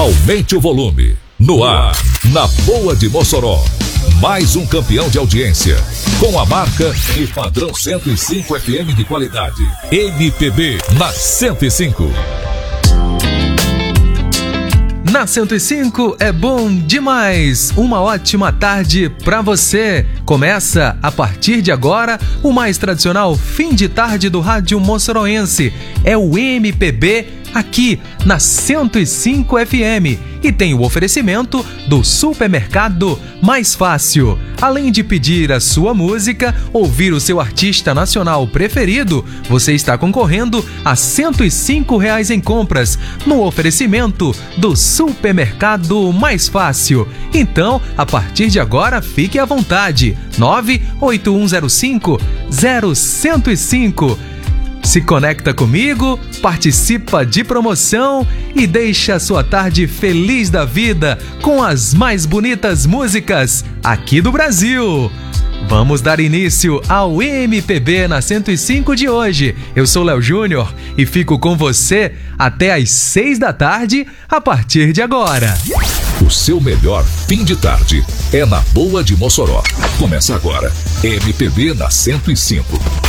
Aumente o volume. No ar, na Boa de Mossoró. Mais um campeão de audiência. Com a marca e padrão 105 FM de qualidade. MPB na 105. Na 105 é bom demais. Uma ótima tarde pra você. Começa a partir de agora o mais tradicional fim de tarde do rádio moçoroense. É o MPB aqui na 105 FM e tem o oferecimento do Supermercado Mais Fácil. Além de pedir a sua música, ouvir o seu artista nacional preferido, você está concorrendo a R$105 em compras no oferecimento do Supermercado Mais Fácil. Então, a partir de agora, fique à vontade. 98105-0105. Se conecta comigo, participa de promoção e deixa a sua tarde feliz da vida com as mais bonitas músicas aqui do Brasil. Vamos dar início ao MPB na 105 de hoje. Eu sou Léo Júnior e fico com você até às 6 da tarde a partir de agora. O seu melhor fim de tarde é na Boa de Mossoró. Começa agora, MPB na 105.